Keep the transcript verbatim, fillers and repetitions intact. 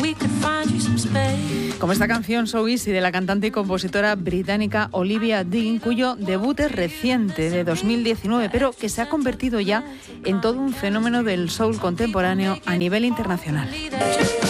Como esta canción So Easy de la cantante y compositora británica Olivia Dean, cuyo debut es reciente, de dos mil diecinueve, pero que se ha convertido ya en todo un fenómeno del soul contemporáneo a nivel internacional.